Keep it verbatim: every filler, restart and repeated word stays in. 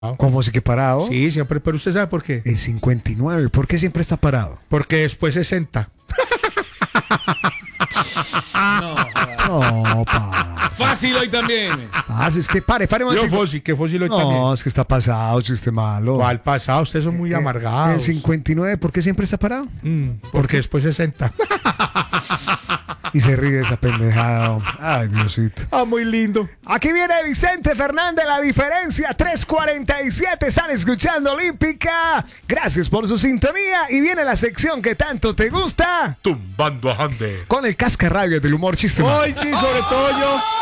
¿Cómo así que parado? Sí, siempre, pero usted sabe por qué. El cincuenta y nueve, ¿por qué siempre está parado? Porque después sesenta. No, pa. Fácil hoy también. Ah, es que pare, pare. Yo momentico. Fossi, que Fossi lo No, también. es que está pasado, si usted malo. ¿Cuál pasado? Ustedes son muy Eh, amargados. El cincuenta y nueve, ¿por qué siempre está parado? Mm, porque después sesenta. Y se ríe de esa pendejada. Ay, Diosito. Ah, muy lindo. Aquí viene Vicente Fernández, la diferencia, tres cuarenta y siete, están escuchando Olímpica. Gracias por su sintonía y viene la sección que tanto te gusta, Tumbando a Hande. con el cascarrabias del humor chiste malo. Hoy sí, sobre todo yo.